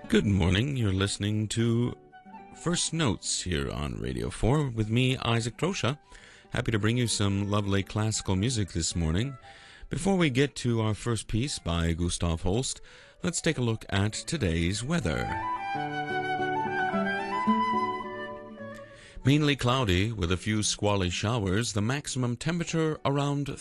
Good morning. You're listening to First Notes here on Radio 4 with me, Isaac Trosha. Happy to bring you some lovely classical music this morning. Before we get to our first piece by Gustav Holst, let's take a look at today's weather. Mainly cloudy with a few squally showers, the maximum temperature around